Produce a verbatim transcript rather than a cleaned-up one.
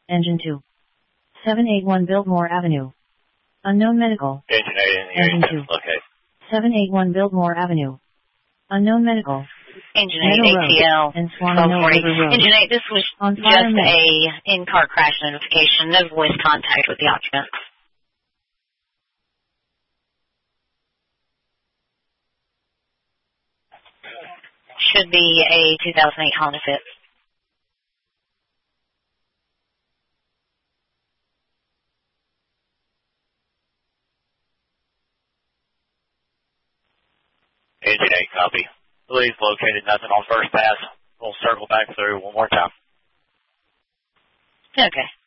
Engine two. seven eight one Biltmore Avenue. Unknown medical. Engine eight in the Engine two. Okay. seven eight one Biltmore Avenue. Unknown medical. Engine eight, A T L, and Swannanoa River Road. Engine eight, this was On just fire a in-car crash notification, no voice contact with the occupants. Should be a two thousand eight Honda Fit. Engine eight, copy. Police located nothing on first pass. We'll circle back through one more time. Okay.